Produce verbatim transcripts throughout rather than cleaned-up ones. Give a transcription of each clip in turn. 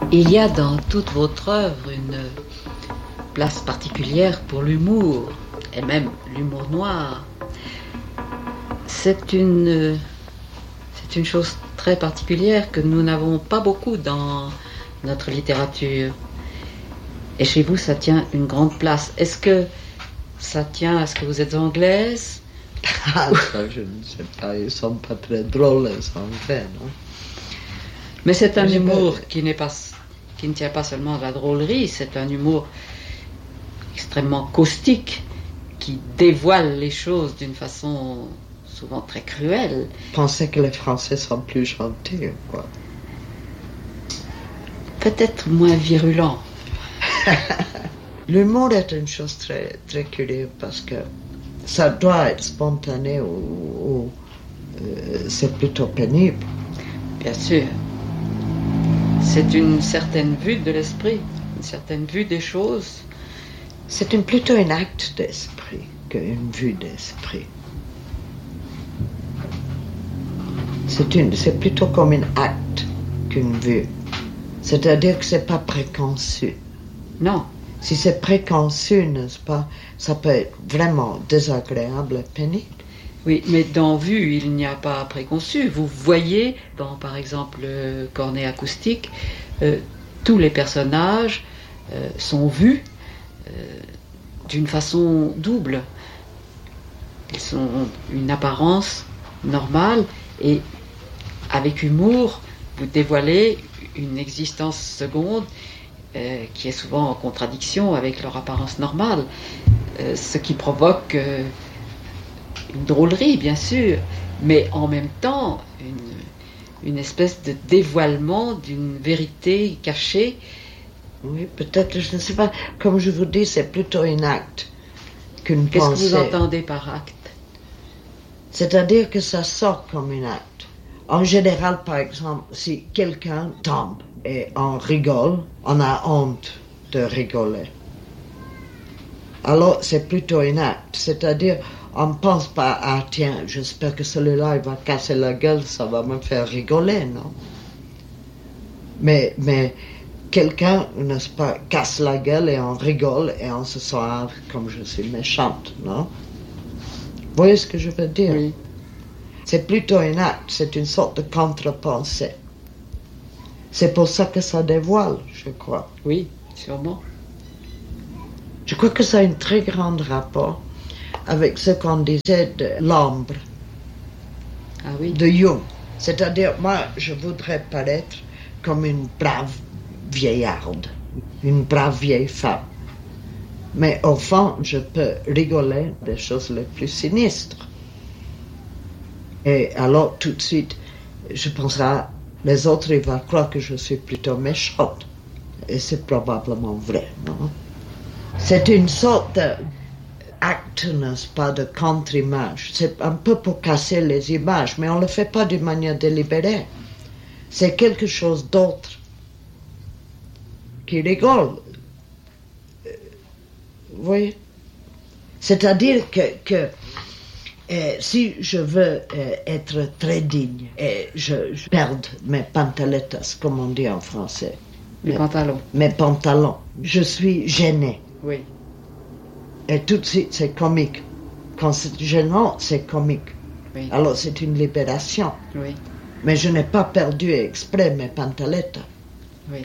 Il y a dans toute votre œuvre une place particulière pour l'humour, et même l'humour noir. C'est une, c'est une chose très particulière que nous n'avons pas beaucoup dans notre littérature. Et chez vous, ça tient une grande place. Est-ce que ça tient à ce que vous êtes anglaise? Ah, ça, je ne sais pas. Ils ne sont pas très drôles, les Anglais, non? Mais c'est un Mais humour pas... qui n'est pas, qui ne tient pas seulement à la drôlerie, c'est un humour extrêmement caustique, qui dévoile les choses d'une façon souvent très cruelle. Pensez que les Français sont plus gentils, quoi. Peut-être moins virulents. L'humour est une chose très, très curieuse parce que ça doit être spontané ou, ou euh, c'est plutôt pénible. Bien sûr. C'est une certaine vue de l'esprit, une certaine vue des choses. C'est une, plutôt un acte d'esprit qu'une vue d'esprit. C'est, une, c'est plutôt comme un acte qu'une vue. C'est-à-dire que c'est pas préconçu. Non. Si c'est préconçu, n'est-ce pas, ça peut être vraiment désagréable et pénible. Oui, mais dans Vue, il n'y a pas préconçu. Vous voyez, dans par exemple Cornet acoustique, euh, tous les personnages euh, sont vus euh, d'une façon double. Ils ont une apparence normale et avec humour, vous dévoilez une existence seconde euh, qui est souvent en contradiction avec leur apparence normale, euh, ce qui provoque euh, une drôlerie, bien sûr, mais en même temps une, une espèce de dévoilement d'une vérité cachée. Oui, peut-être, je ne sais pas. Comme je vous dis, c'est plutôt un acte qu'une Qu'est-ce pensée. que vous entendez par acte? C'est-à-dire que ça sort comme un acte. En général, par exemple, si quelqu'un tombe et on rigole, on a honte de rigoler. Alors, c'est plutôt un acte. C'est-à-dire, on ne pense pas, ah tiens, j'espère que celui-là, il va casser la gueule, ça va me faire rigoler, non? Mais, mais quelqu'un, n'est-ce pas, casse la gueule et on rigole et on se sent ah, comme je suis méchante, non? Vous voyez ce que je veux dire? Oui. C'est plutôt un acte, c'est une sorte de contre-pensée. C'est pour ça que ça dévoile, je crois. Oui, sûrement. Je crois que ça a un très grand rapport avec ce qu'on disait de l'ombre, ah oui. de Jung. C'est-à-dire, moi, je voudrais paraître comme une brave vieillarde, une brave vieille femme. Mais au fond, je peux rigoler des choses les plus sinistres. Et alors, tout de suite, je penserai, les autres, ils vont croire que je suis plutôt méchante. Et c'est probablement vrai, non? C'est une sorte d'acte, n'est-ce pas, de contre-image. C'est un peu pour casser les images, mais on ne le fait pas d'une manière délibérée. C'est quelque chose d'autre qui rigole. Vous voyez? C'est-à-dire que... que Et si je veux euh, être très digne et je, je perds mes pantaletas, comme on dit en français. Les mes, pantalons. Mes pantalons. Je suis gênée. Oui. Et tout de suite, c'est comique. Quand c'est gênant, c'est comique. Oui. Alors, c'est une libération. Oui. Mais je n'ai pas perdu exprès mes pantaletas. Oui.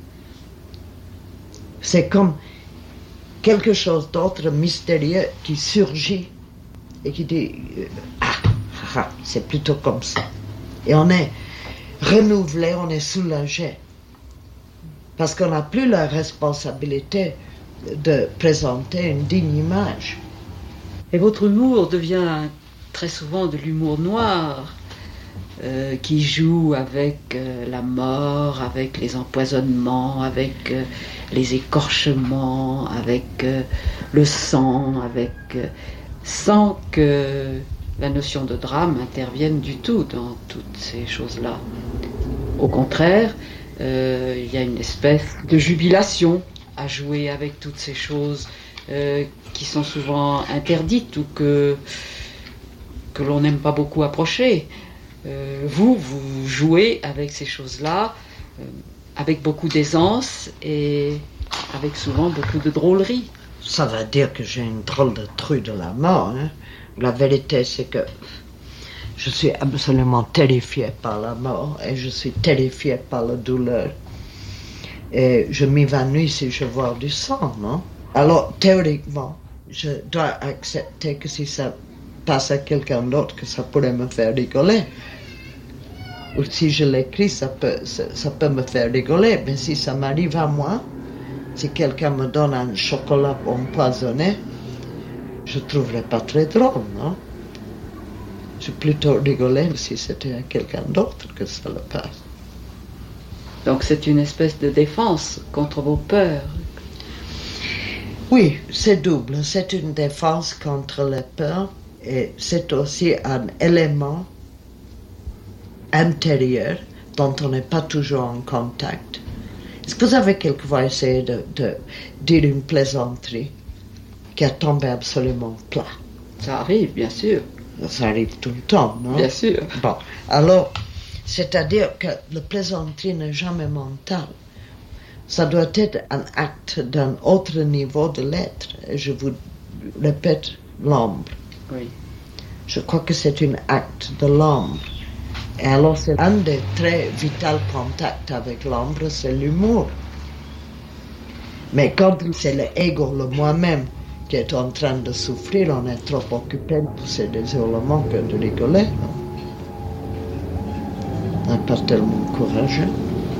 C'est comme quelque chose d'autre mystérieux qui surgit et qui dit ah, ah, ah, c'est plutôt comme ça. Et on est renouvelé, on est soulagé. Parce qu'on n'a plus la responsabilité de présenter une digne image. Et votre humour devient très souvent de l'humour noir, euh, qui joue avec euh, la mort, avec les empoisonnements, avec euh, les écorchements, avec euh, le sang, avec... Euh, sans que la notion de drame intervienne du tout dans toutes ces choses-là. Au contraire, euh, il y a une espèce de jubilation à jouer avec toutes ces choses euh, qui sont souvent interdites ou que, que l'on n'aime pas beaucoup approcher. Euh, vous, vous jouez avec ces choses-là euh, avec beaucoup d'aisance et avec souvent beaucoup de drôlerie. Ça veut dire que j'ai une drôle de truc de la mort. Hein. La vérité, c'est que je suis absolument terrifiée par la mort et je suis terrifiée par la douleur. Et je m'évanouis si je vois du sang, non? Alors, théoriquement, je dois accepter que si ça passe à quelqu'un d'autre, que ça pourrait me faire rigoler. Ou si je l'écris, ça peut, ça, ça peut me faire rigoler. Mais si ça m'arrive à moi, si quelqu'un me donne un chocolat empoisonné, je ne trouverais pas très drôle, non? Je vais plutôt rigoler si c'était à quelqu'un d'autre que ça le passe. Donc c'est une espèce de défense contre vos peurs. Oui, c'est double. C'est une défense contre les peurs et c'est aussi un élément intérieur dont on n'est pas toujours en contact. Est-ce que vous avez quelquefois essayé de, de dire une plaisanterie qui a tombé absolument plat? Ça arrive, bien sûr. Ça arrive tout le temps, non? Bien sûr. Bon, alors, c'est-à-dire que la plaisanterie n'est jamais mentale. Ça doit être un acte d'un autre niveau de l'être. Et je vous répète, l'ombre. Oui. Je crois que c'est un acte de l'ombre. Et alors, c'est un des très vitaux contacts avec l'ombre, c'est l'humour. Mais quand c'est l'ego, le moi-même, qui est en train de souffrir, on est trop occupé de pousser des hurlements que de rigoler. On n'est pas tellement courageux.